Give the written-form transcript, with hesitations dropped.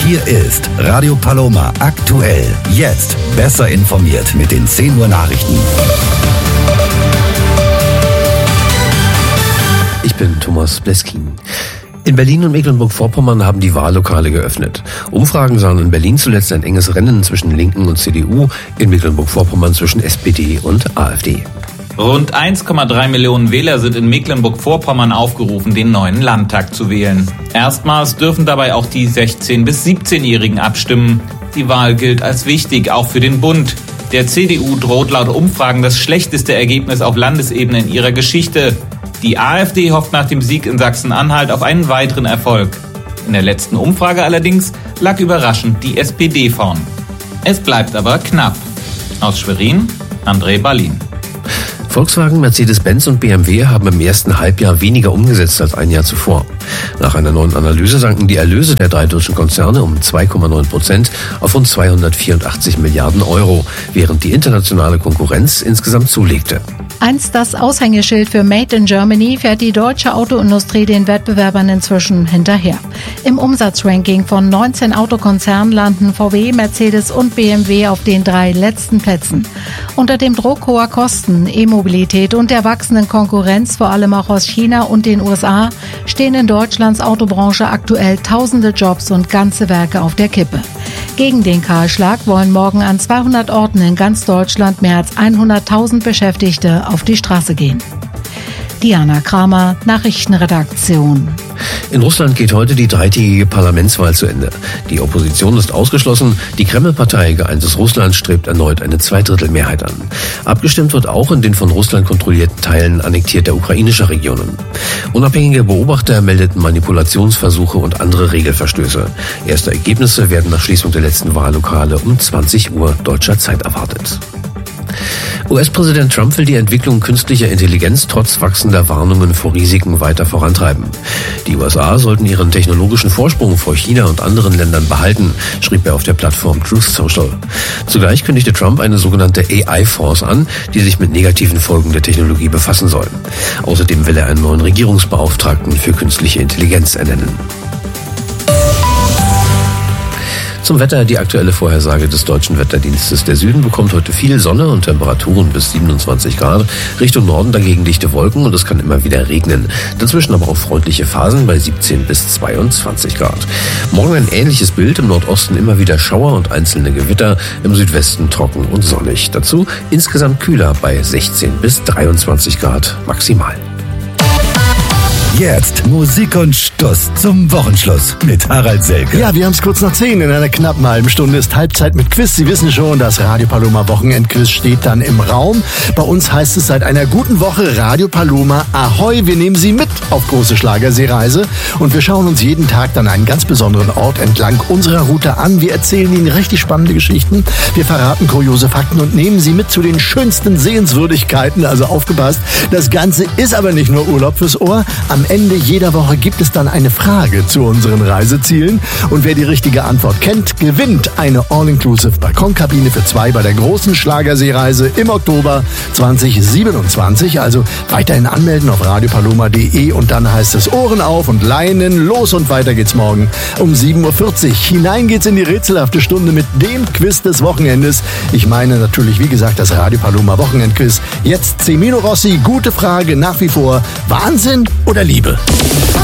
Hier ist Radio Paloma aktuell. Jetzt besser informiert mit den 10 Uhr Nachrichten. Ich bin Thomas Bleskin. In Berlin und Mecklenburg-Vorpommern haben die Wahllokale geöffnet. Umfragen sahen in Berlin zuletzt ein enges Rennen zwischen Linken und CDU, in Mecklenburg-Vorpommern zwischen SPD und AfD. Rund 1,3 Millionen Wähler sind in Mecklenburg-Vorpommern aufgerufen, den neuen Landtag zu wählen. Erstmals dürfen dabei auch die 16- bis 17-Jährigen abstimmen. Die Wahl gilt als wichtig, auch für den Bund. Der CDU droht laut Umfragen das schlechteste Ergebnis auf Landesebene in ihrer Geschichte. Die AfD hofft nach dem Sieg in Sachsen-Anhalt auf einen weiteren Erfolg. In der letzten Umfrage allerdings lag überraschend die SPD vorn. Es bleibt aber knapp. Aus Schwerin, André Ballin. Volkswagen, Mercedes-Benz und BMW haben im ersten Halbjahr weniger umgesetzt als ein Jahr zuvor. Nach einer neuen Analyse sanken die Erlöse der 3 deutschen Konzerne um 2,9% auf rund 284 Milliarden Euro, während die internationale Konkurrenz insgesamt zulegte. Einst das Aushängeschild für Made in Germany fährt die deutsche Autoindustrie den Wettbewerbern inzwischen hinterher. Im Umsatzranking von 19 Autokonzernen landen VW, Mercedes und BMW auf den 3 letzten Plätzen. Unter dem Druck hoher Kosten, E-Mobilität und der wachsenden Konkurrenz, vor allem auch aus China und den USA, stehen in Deutschlands Autobranche aktuell tausende Jobs und ganze Werke auf der Kippe. Gegen den Kahlschlag wollen morgen an 200 Orten in ganz Deutschland mehr als 100.000 Beschäftigte auf die Straße gehen. Diana Kramer, Nachrichtenredaktion. In Russland geht heute die 3-tägige Parlamentswahl zu Ende. Die Opposition ist ausgeschlossen. Die Kreml-Partei Geeintes Russland strebt erneut eine Zweidrittelmehrheit an. Abgestimmt wird auch in den von Russland kontrollierten Teilen annektierter ukrainischer Regionen. Unabhängige Beobachter meldeten Manipulationsversuche und andere Regelverstöße. Erste Ergebnisse werden nach Schließung der letzten Wahllokale um 20 Uhr deutscher Zeit erwartet. US-Präsident Trump will die Entwicklung künstlicher Intelligenz trotz wachsender Warnungen vor Risiken weiter vorantreiben. Die USA sollten ihren technologischen Vorsprung vor China und anderen Ländern behalten, schrieb er auf der Plattform Truth Social. Zugleich kündigte Trump eine sogenannte AI-Force an, die sich mit negativen Folgen der Technologie befassen soll. Außerdem will er einen neuen Regierungsbeauftragten für künstliche Intelligenz ernennen. Zum Wetter die aktuelle Vorhersage des Deutschen Wetterdienstes. Der Süden bekommt heute viel Sonne und Temperaturen bis 27 Grad. Richtung Norden dagegen dichte Wolken und es kann immer wieder regnen. Dazwischen aber auch freundliche Phasen bei 17 bis 22 Grad. Morgen ein ähnliches Bild. Im Nordosten immer wieder Schauer und einzelne Gewitter. Im Südwesten trocken und sonnig. Dazu insgesamt kühler bei 16 bis 23 Grad maximal. Jetzt Musik und Stuss zum Wochenschluss mit Harald Selke. Ja, wir haben es kurz nach 10. In einer knappen halben Stunde ist Halbzeit mit Quiz. Sie wissen schon, das Radio Paloma Wochenendquiz steht dann im Raum. Bei uns heißt es seit einer guten Woche Radio Paloma Ahoi. Wir nehmen Sie mit auf große Schlagerseereise und wir schauen uns jeden Tag dann einen ganz besonderen Ort entlang unserer Route an. Wir erzählen Ihnen richtig spannende Geschichten. Wir verraten kuriose Fakten und nehmen Sie mit zu den schönsten Sehenswürdigkeiten. Also aufgepasst, das Ganze ist aber nicht nur Urlaub fürs Ohr. Am Ende jeder Woche gibt es dann eine Frage zu unseren Reisezielen. Und wer die richtige Antwort kennt, gewinnt eine All-Inclusive Balkonkabine für 2 bei der großen Schlagerseereise im Oktober 2027. Also weiterhin anmelden auf radiopaloma.de und dann heißt es Ohren auf und Leinen los und weiter geht's morgen um 7.40 Uhr. Hinein geht's in die rätselhafte Stunde mit dem Quiz des Wochenendes. Ich meine natürlich, wie gesagt, das Radio Paloma Wochenendquiz. Jetzt Cemino Rossi, gute Frage nach wie vor. Wahnsinn oder Liebe?